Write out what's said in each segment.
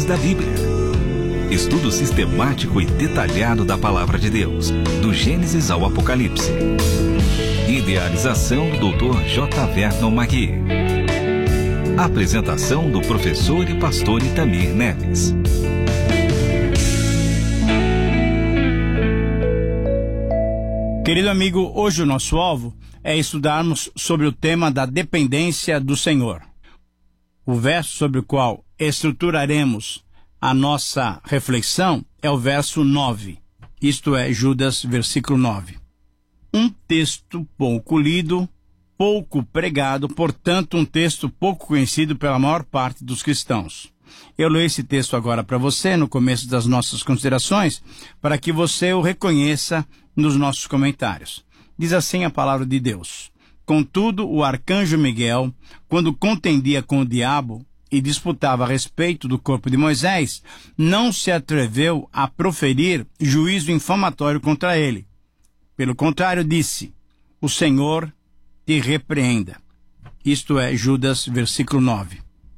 da Bíblia. Estudo sistemático e detalhado da Palavra de Deus, do Gênesis ao Apocalipse. Idealização do Dr. J. Vernon Magui. Apresentação do professor e pastor Itamir Neves. Querido amigo, hoje o nosso alvo é estudarmos sobre o tema da dependência do Senhor. O verso sobre o qual estruturaremos a nossa reflexão é o verso 9. Isto é, Judas, versículo 9. Um texto pouco lido, pouco pregado, portanto um texto pouco conhecido pela maior parte dos cristãos. Eu leio esse texto agora para você, no começo das nossas considerações, para que você o reconheça nos nossos comentários. Diz assim a palavra de Deus: Contudo, o arcanjo Miguel, quando contendia com o diabo e disputava a respeito do corpo de Moisés, não se atreveu a proferir juízo infamatório contra ele. Pelo contrário, disse: O Senhor te repreenda. Isto é, Judas, versículo 9.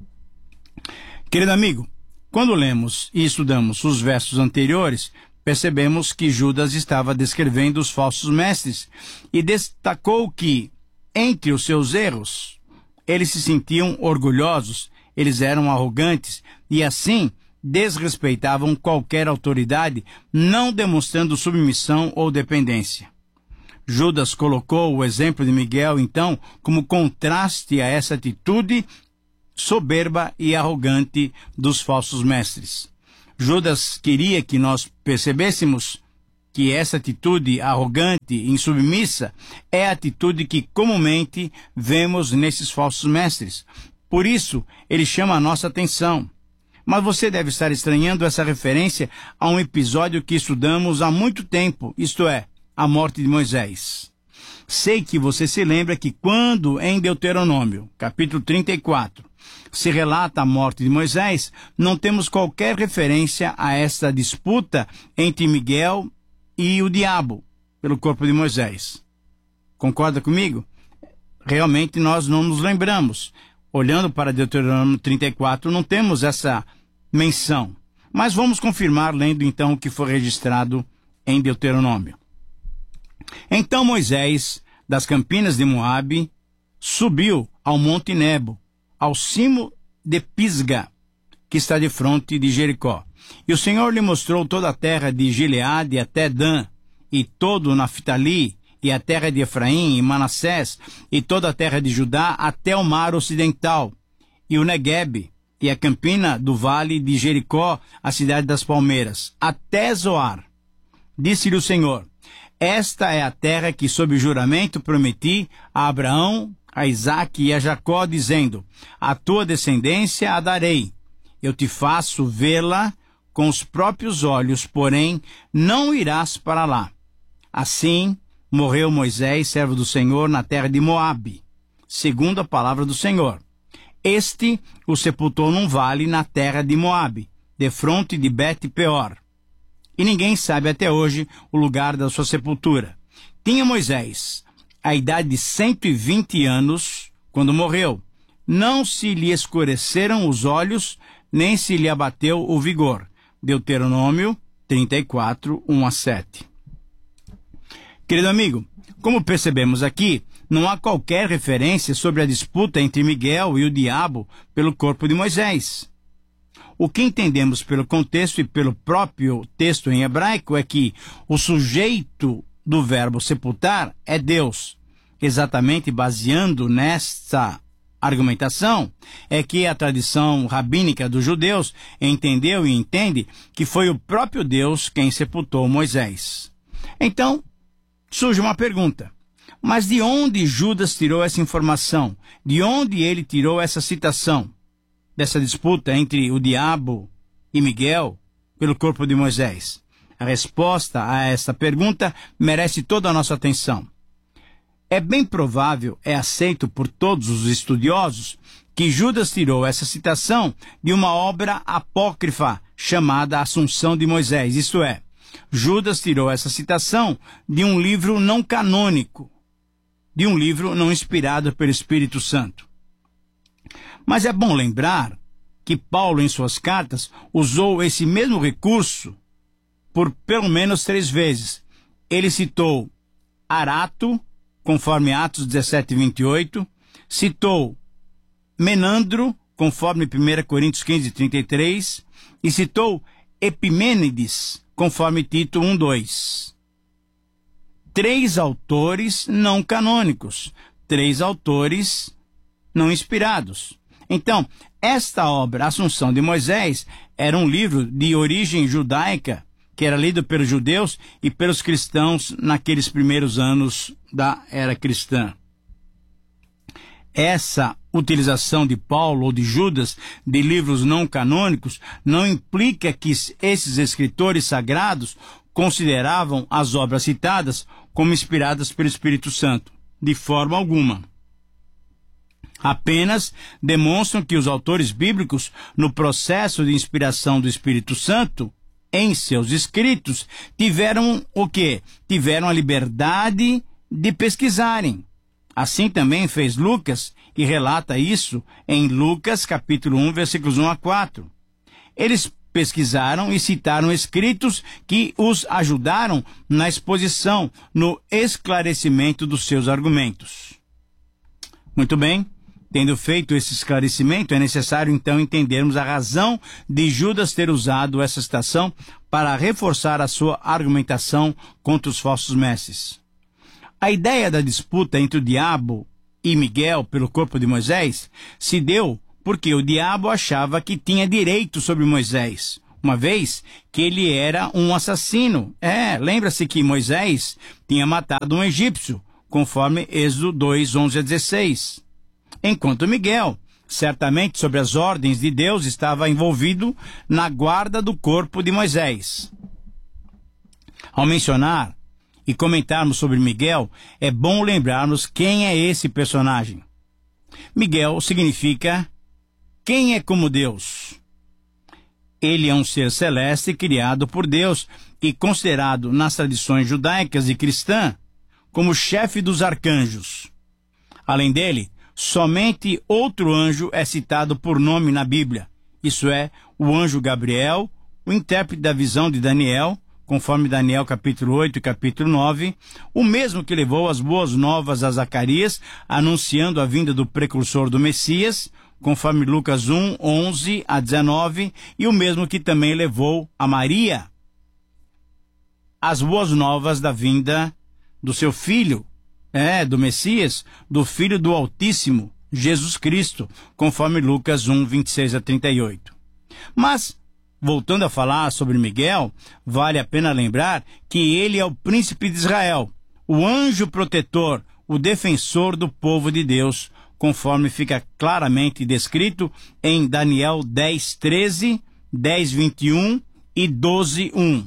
Querido amigo, quando lemos e estudamos os versos anteriores, percebemos que Judas estava descrevendo os falsos mestres e destacou que, entre os seus erros, eles se sentiam orgulhosos, eles eram arrogantes e, assim, desrespeitavam qualquer autoridade, não demonstrando submissão ou dependência. Judas colocou o exemplo de Miguel, então, como contraste a essa atitude soberba e arrogante dos falsos mestres. Judas queria que nós percebêssemos que essa atitude arrogante e insubmissa é a atitude que comumente vemos nesses falsos mestres. Por isso, ele chama a nossa atenção. Mas você deve estar estranhando essa referência a um episódio que estudamos há muito tempo, isto é, a morte de Moisés. Sei que você se lembra que quando em Deuteronômio, capítulo 34, se relata a morte de Moisés, não temos qualquer referência a esta disputa entre Miguel e o diabo pelo corpo de Moisés. Concorda comigo? Realmente nós não nos lembramos. Olhando para Deuteronômio 34, não temos essa menção. Mas vamos confirmar lendo então o que foi registrado em Deuteronômio. Então Moisés, das campinas de Moabe, subiu ao Monte Nebo, ao cimo de Pisga, que está de fronte de Jericó. E o Senhor lhe mostrou toda a terra de Gileade até Dan, e todo o Naftali, e a terra de Efraim e Manassés, e toda a terra de Judá até o mar ocidental, e o Neguebe, e a campina do vale de Jericó, a cidade das palmeiras, até Zoar. Disse-lhe o Senhor: Esta é a terra que, sob juramento, prometi a Abraão, a Isaque e a Jacó, dizendo: A tua descendência a darei. Eu te faço vê-la com os próprios olhos, porém não irás para lá. Assim morreu Moisés, servo do Senhor, na terra de Moabe, segundo a palavra do Senhor. Este o sepultou num vale na terra de Moabe, defronte de Bet-peor. E ninguém sabe até hoje o lugar da sua sepultura. Tinha Moisés a idade de 120 anos quando morreu. Não se lhe escureceram os olhos, nem se lhe abateu o vigor. Deuteronômio 34, 1 a 7. Querido amigo, como percebemos aqui, não há qualquer referência sobre a disputa entre Miguel e o diabo pelo corpo de Moisés. O que entendemos pelo contexto e pelo próprio texto em hebraico é que o sujeito do verbo sepultar é Deus. Exatamente baseando nesta argumentação, é que a tradição rabínica dos judeus entendeu e entende que foi o próprio Deus quem sepultou Moisés. Então, surge uma pergunta: mas de onde Judas tirou essa informação? De onde ele tirou essa citação dessa disputa entre o diabo e Miguel pelo corpo de Moisés? A resposta a esta pergunta merece toda a nossa atenção. É bem provável, é aceito por todos os estudiosos, que Judas tirou essa citação de uma obra apócrifa chamada Assunção de Moisés. Isto é, Judas tirou essa citação de um livro não canônico, de um livro não inspirado pelo Espírito Santo. Mas é bom lembrar que Paulo, em suas cartas, usou esse mesmo recurso por pelo menos 3 vezes. Ele citou Arato, conforme Atos 17, 28, citou Menandro, conforme 1 Coríntios 15, 33, e citou Epimênides, conforme Tito 1, 2. 3 autores não canônicos, 3 autores não inspirados. Então, esta obra, Assunção de Moisés, era um livro de origem judaica, que era lido pelos judeus e pelos cristãos naqueles primeiros anos da era cristã. Essa utilização de Paulo ou de Judas de livros não canônicos não implica que esses escritores sagrados consideravam as obras citadas como inspiradas pelo Espírito Santo, de forma alguma. Apenas demonstram que os autores bíblicos, no processo de inspiração do Espírito Santo, em seus escritos, tiveram o quê? Tiveram a liberdade de pesquisarem. Assim também fez Lucas, e relata isso em Lucas capítulo 1, versículos 1 a 4. Eles pesquisaram e citaram escritos que os ajudaram na exposição, no esclarecimento dos seus argumentos. Muito bem. Tendo feito esse esclarecimento, é necessário então entendermos a razão de Judas ter usado essa citação para reforçar a sua argumentação contra os falsos mestres. A ideia da disputa entre o diabo e Miguel pelo corpo de Moisés se deu porque o diabo achava que tinha direito sobre Moisés, uma vez que ele era um assassino. Lembra-se que Moisés tinha matado um egípcio, conforme Êxodo 2, 11 a 16. Enquanto Miguel, certamente sob as ordens de Deus, estava envolvido na guarda do corpo de Moisés. Ao mencionar e comentarmos sobre Miguel, é bom lembrarmos quem é esse personagem. Miguel significa quem é como Deus. Ele é um ser celeste criado por Deus e considerado nas tradições judaicas e cristã como chefe dos arcanjos. Além dele, somente outro anjo é citado por nome na Bíblia, isso é, o anjo Gabriel, o intérprete da visão de Daniel, conforme Daniel capítulo 8 e capítulo 9, o mesmo que levou as boas novas a Zacarias, anunciando a vinda do precursor do Messias, conforme Lucas 1, 11 a 19, e o mesmo que também levou a Maria as boas novas da vinda do seu filho, do Messias, do Filho do Altíssimo, Jesus Cristo, conforme Lucas 1, 26 a 38. Mas, voltando a falar sobre Miguel, vale a pena lembrar que ele é o príncipe de Israel, o anjo protetor, o defensor do povo de Deus, conforme fica claramente descrito em Daniel 10, 13, 10, 21 e 12, 1.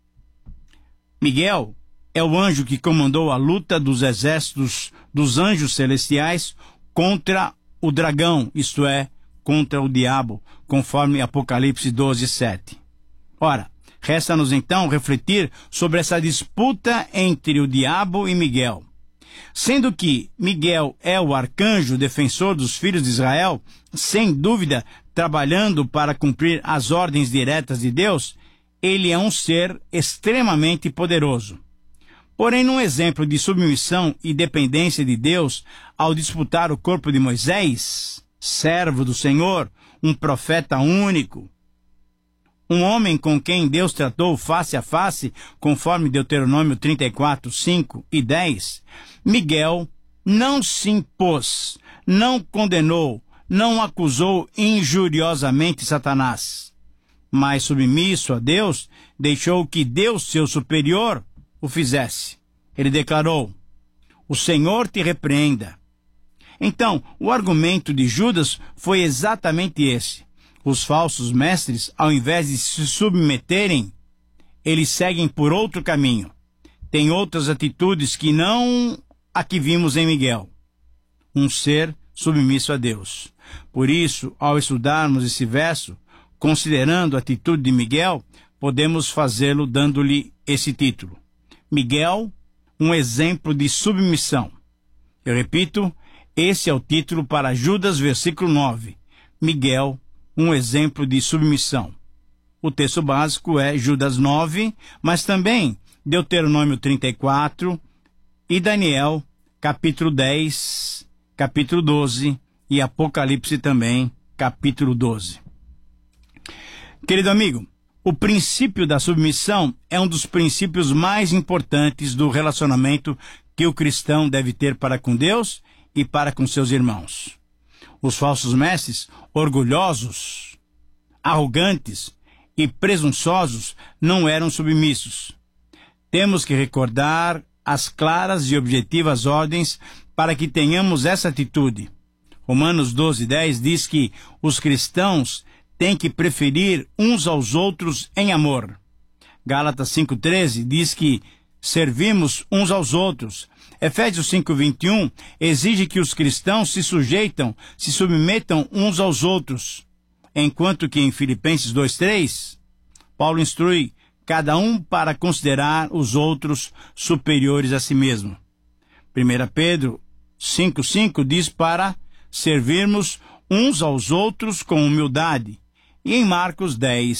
Miguel é o anjo que comandou a luta dos exércitos dos anjos celestiais contra o dragão, isto é, contra o diabo, conforme Apocalipse 12, 7. Ora, resta-nos então refletir sobre essa disputa entre o diabo e Miguel. Sendo que Miguel é o arcanjo defensor dos filhos de Israel, sem dúvida trabalhando para cumprir as ordens diretas de Deus, ele é um ser extremamente poderoso. Porém, num exemplo de submissão e dependência de Deus, ao disputar o corpo de Moisés, servo do Senhor, um profeta único, um homem com quem Deus tratou face a face, conforme Deuteronômio 34, 5 e 10, Miguel não se impôs, não condenou, não acusou injuriosamente Satanás, mas submisso a Deus, deixou que Deus, seu superior, o fizesse. Ele declarou: "O Senhor te repreenda." Então, o argumento de Judas foi exatamente esse. Os falsos mestres, ao invés de se submeterem, eles seguem por outro caminho. Têm outras atitudes que não a que vimos em Miguel. Um ser submisso a Deus. Por isso, ao estudarmos esse verso, considerando a atitude de Miguel, podemos fazê-lo dando-lhe esse título: Miguel, um exemplo de submissão. Eu repito, esse é o título para Judas, versículo 9. Miguel, um exemplo de submissão. O texto básico é Judas 9, mas também Deuteronômio 34 e Daniel, capítulo 10, capítulo 12 e Apocalipse também, capítulo 12. Querido amigo, o princípio da submissão é um dos princípios mais importantes do relacionamento que o cristão deve ter para com Deus e para com seus irmãos. Os falsos mestres, orgulhosos, arrogantes e presunçosos, não eram submissos. Temos que recordar as claras e objetivas ordens para que tenhamos essa atitude. Romanos 12:10 diz que os cristãos têm que preferir uns aos outros em amor. Gálatas 5:13 diz que servimos uns aos outros. Efésios 5:21 exige que os cristãos se submetam uns aos outros, enquanto que em Filipenses 2:3, Paulo instrui cada um para considerar os outros superiores a si mesmo. 1 Pedro 5:5 diz para servirmos uns aos outros com humildade. E em Marcos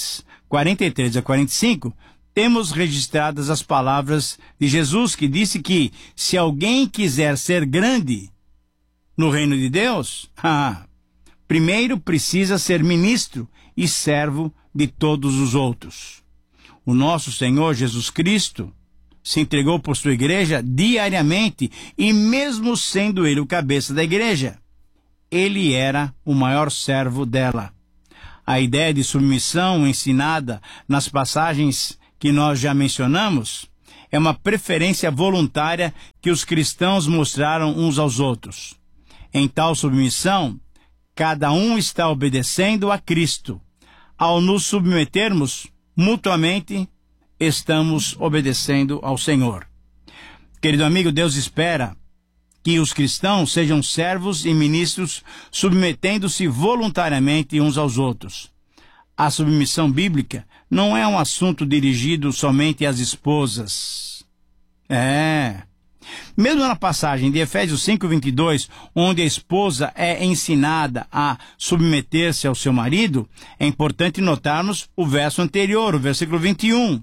10:43-45, temos registradas as palavras de Jesus, que disse que se alguém quiser ser grande no reino de Deus, primeiro precisa ser ministro e servo de todos os outros. O nosso Senhor Jesus Cristo se entregou por sua igreja diariamente, e mesmo sendo ele o cabeça da igreja, ele era o maior servo dela. A ideia de submissão ensinada nas passagens que nós já mencionamos é uma preferência voluntária que os cristãos mostraram uns aos outros. Em tal submissão, cada um está obedecendo a Cristo. Ao nos submetermos mutuamente, estamos obedecendo ao Senhor. Querido amigo, Deus espera que os cristãos sejam servos e ministros, submetendo-se voluntariamente uns aos outros. A submissão bíblica não é um assunto dirigido somente às esposas. Mesmo na passagem de Efésios 5:22, onde a esposa é ensinada a submeter-se ao seu marido, é importante notarmos o verso anterior, o versículo 21.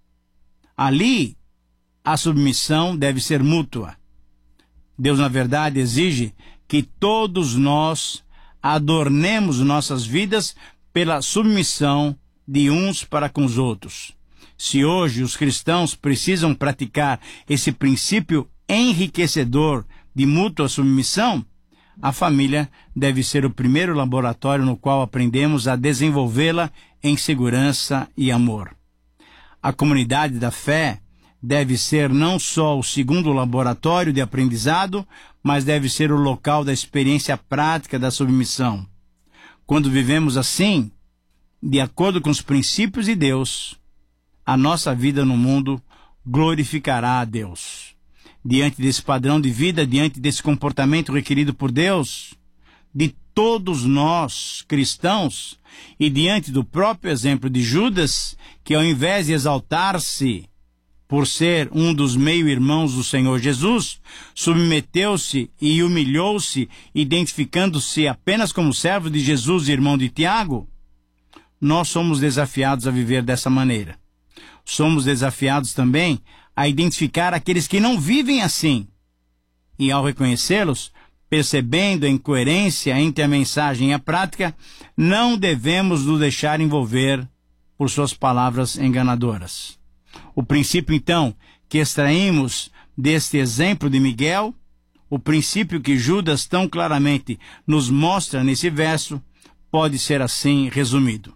Ali, a submissão deve ser mútua. Deus, na verdade, exige que todos nós adornemos nossas vidas pela submissão de uns para com os outros. Se hoje os cristãos precisam praticar esse princípio enriquecedor de mútua submissão, a família deve ser o primeiro laboratório no qual aprendemos a desenvolvê-la em segurança e amor. A comunidade da fé deve ser não só o segundo laboratório de aprendizado, mas deve ser o local da experiência prática da submissão. Quando vivemos assim, de acordo com os princípios de Deus, a nossa vida no mundo glorificará a Deus. Diante desse padrão de vida, diante desse comportamento requerido por Deus, de todos nós cristãos, e diante do próprio exemplo de Judas, que ao invés de exaltar-se por ser um dos meio-irmãos do Senhor Jesus, submeteu-se e humilhou-se, identificando-se apenas como servo de Jesus e irmão de Tiago, nós somos desafiados a viver dessa maneira. Somos desafiados também a identificar aqueles que não vivem assim. E ao reconhecê-los, percebendo a incoerência entre a mensagem e a prática, não devemos nos deixar envolver por suas palavras enganadoras. O princípio, então, que extraímos deste exemplo de Miguel, o princípio que Judas tão claramente nos mostra nesse verso, pode ser assim resumido.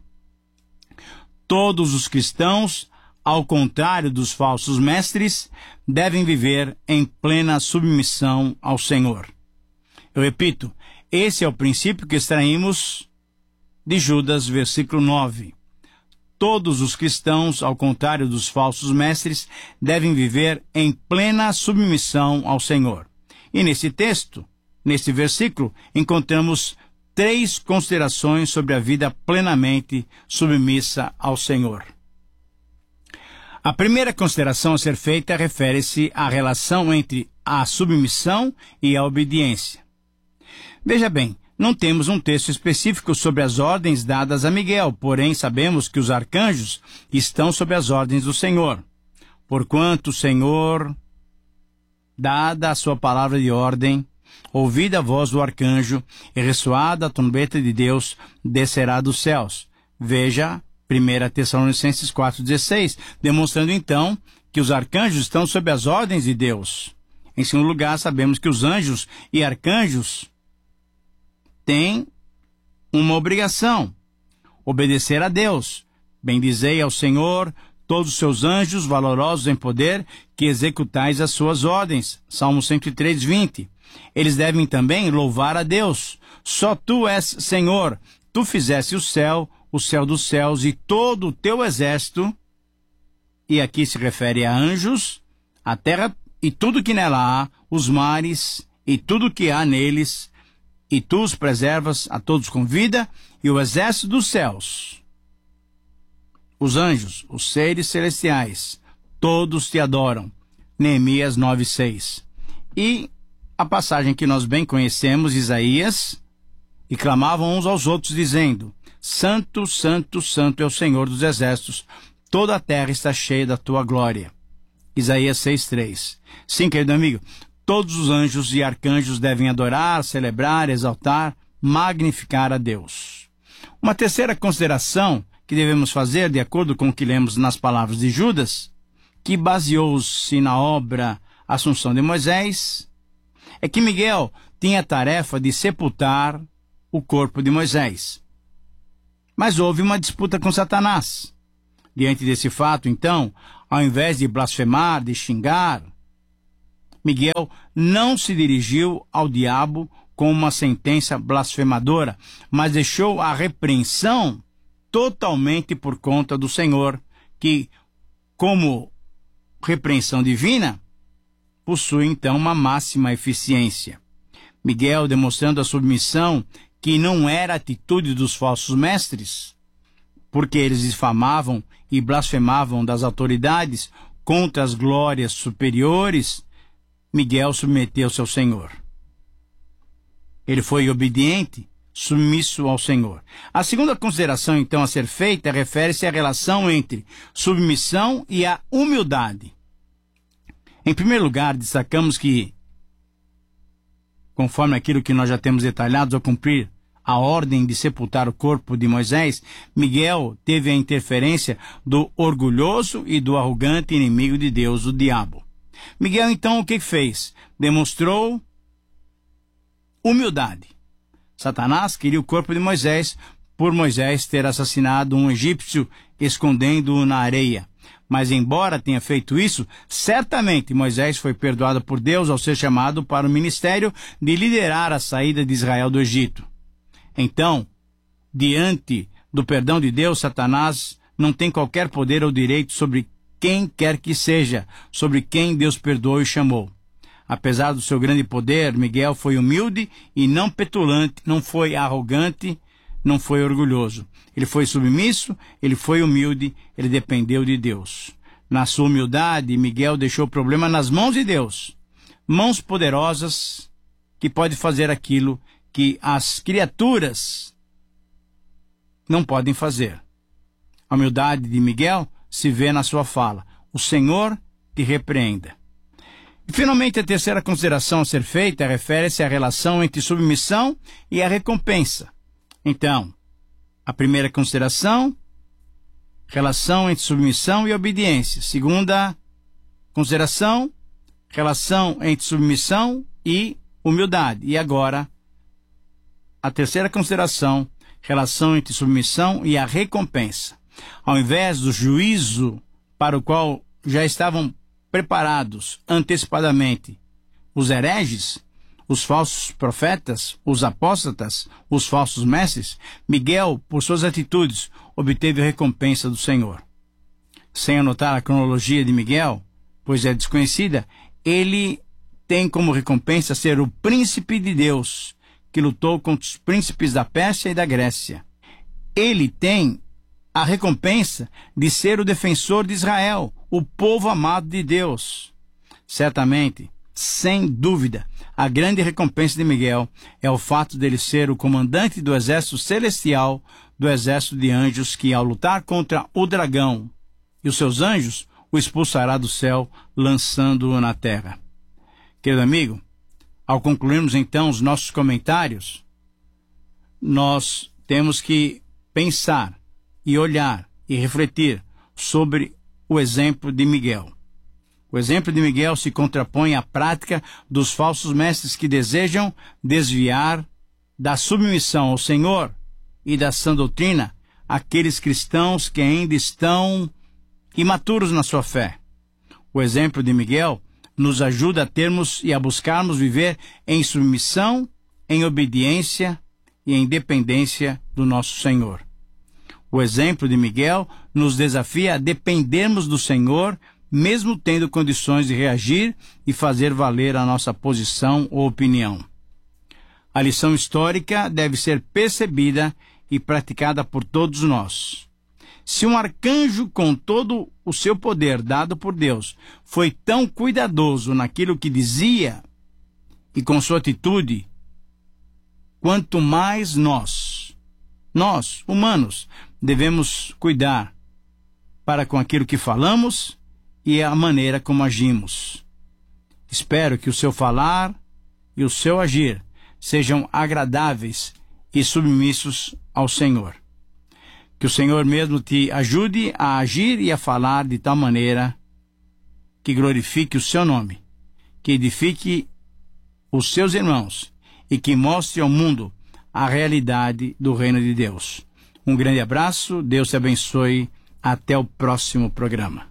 Todos os cristãos, ao contrário dos falsos mestres, devem viver em plena submissão ao Senhor. Eu repito, esse é o princípio que extraímos de Judas, versículo 9. Todos os cristãos, ao contrário dos falsos mestres, devem viver em plena submissão ao Senhor. E nesse texto, neste versículo, encontramos 3 considerações sobre a vida plenamente submissa ao Senhor. A primeira consideração a ser feita refere-se à relação entre a submissão e a obediência. Veja bem, Não temos um texto específico sobre as ordens dadas a Miguel, porém sabemos que os arcanjos estão sob as ordens do Senhor. Porquanto o Senhor, dada a sua palavra de ordem, ouvida a voz do arcanjo e ressoada a trombeta de Deus, descerá dos céus. Veja 1 Tessalonicenses 4,16, demonstrando então que os arcanjos estão sob as ordens de Deus. Em segundo lugar, sabemos que os anjos e arcanjos têm uma obrigação: obedecer a Deus. Bendizei ao Senhor todos os seus anjos, valorosos em poder, que executais as suas ordens. Salmo 103, 20. Eles devem também louvar a Deus. Só tu és Senhor. Tu fizeste o céu dos céus e todo o teu exército. E aqui se refere a anjos, a terra e tudo que nela há, os mares e tudo que há neles. E tu os preservas a todos com vida, e o exército dos céus, os anjos, os seres celestiais, todos te adoram. Neemias 9:6. E a passagem que nós bem conhecemos, Isaías, e clamavam uns aos outros, dizendo: Santo, Santo, Santo é o Senhor dos exércitos, toda a terra está cheia da tua glória. Isaías 6:3. Sim, querido amigo, todos os anjos e arcanjos devem adorar, celebrar, exaltar, magnificar a Deus. Uma terceira consideração que devemos fazer, de acordo com o que lemos nas palavras de Judas, que baseou-se na obra Assunção de Moisés, é que Miguel tinha a tarefa de sepultar o corpo de Moisés. Mas houve uma disputa com Satanás. Diante desse fato, então, ao invés de blasfemar, de xingar, Miguel não se dirigiu ao diabo com uma sentença blasfemadora, mas deixou a repreensão totalmente por conta do Senhor, que, como repreensão divina, possui então uma máxima eficiência. Miguel, demonstrando a submissão, que não era a atitude dos falsos mestres, porque eles difamavam e blasfemavam das autoridades contra as glórias superiores, Miguel submeteu-se ao Senhor. Ele foi obediente, submisso ao Senhor. A segunda consideração, então, a ser feita refere-se à relação entre submissão e a humildade. Em primeiro lugar, destacamos que, conforme aquilo que nós já temos detalhado, ao cumprir a ordem de sepultar o corpo de Moisés, Miguel teve a interferência do orgulhoso e do arrogante inimigo de Deus, o diabo. Miguel, então, o que fez? Demonstrou humildade. Satanás queria o corpo de Moisés por Moisés ter assassinado um egípcio escondendo-o na areia. Mas embora tenha feito isso, certamente Moisés foi perdoado por Deus ao ser chamado para o ministério de liderar a saída de Israel do Egito. Então, diante do perdão de Deus, Satanás não tem qualquer poder ou direito sobre quem quer que seja, sobre quem Deus perdoou e chamou. Apesar do seu grande poder, Miguel foi humilde e não petulante, não foi arrogante, não foi orgulhoso. Ele foi submisso, ele foi humilde, ele dependeu de Deus. Na sua humildade, Miguel deixou o problema nas mãos de Deus. Mãos poderosas que pode fazer aquilo que as criaturas não podem fazer. A humildade de Miguel se vê na sua fala: o Senhor te repreenda. E, finalmente, a terceira consideração a ser feita refere-se à relação entre submissão e a recompensa. Então, a primeira consideração, relação entre submissão e obediência. Segunda consideração, relação entre submissão e humildade. E agora, a terceira consideração, relação entre submissão e a recompensa. Ao invés do juízo para o qual já estavam preparados antecipadamente os hereges, os falsos profetas, os apóstatas, os falsos mestres, Miguel, por suas atitudes, obteve a recompensa do Senhor. Sem anotar a cronologia de Miguel, pois é desconhecida, ele tem como recompensa ser o príncipe de Deus, que lutou contra os príncipes da Pérsia e da Grécia. Ele tem a recompensa de ser o defensor de Israel, o povo amado de Deus. Certamente, Sem dúvida, a grande recompensa de Miguel é o fato dele ser o comandante do exército celestial, do exército de anjos que, ao lutar contra o dragão e os seus anjos, o expulsará do céu, lançando-o na terra. Querido amigo, ao concluirmos então os nossos comentários, nós temos que pensar e olhar e refletir sobre o exemplo de Miguel. O exemplo de Miguel se contrapõe à prática dos falsos mestres que desejam desviar da submissão ao Senhor e da sã doutrina aqueles cristãos que ainda estão imaturos na sua fé. O exemplo de Miguel nos ajuda a termos e a buscarmos viver em submissão, em obediência e em dependência do nosso Senhor. O exemplo de Miguel nos desafia a dependermos do Senhor, mesmo tendo condições de reagir e fazer valer a nossa posição ou opinião. A lição histórica deve ser percebida e praticada por todos nós. Se um arcanjo, com todo o seu poder dado por Deus, foi tão cuidadoso naquilo que dizia e com sua atitude, quanto mais nós, humanos, devemos cuidar para com aquilo que falamos e a maneira como agimos. Espero que o seu falar e o seu agir sejam agradáveis e submissos ao Senhor. Que o Senhor mesmo te ajude a agir e a falar de tal maneira que glorifique o seu nome, que edifique os seus irmãos e que mostre ao mundo a realidade do reino de Deus. Um grande abraço, Deus te abençoe, até o próximo programa.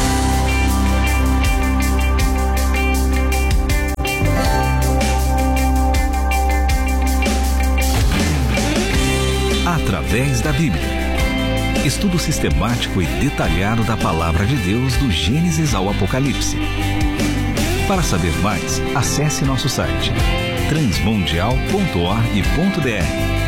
Através da Bíblia. Estudo sistemático e detalhado da Palavra de Deus do Gênesis ao Apocalipse. Para saber mais, acesse nosso site transmundial.org.br.